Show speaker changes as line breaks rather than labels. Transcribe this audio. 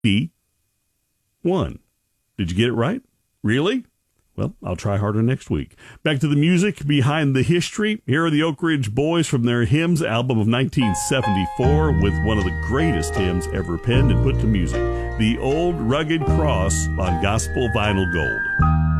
81. Did you get it right? Really? Well, I'll try harder next week. Back to the music behind the history. Here are the Oak Ridge Boys from their Hymns album of 1974 with one of the greatest hymns ever penned and put to music, The Old Rugged Cross on Gospel Vinyl Gold.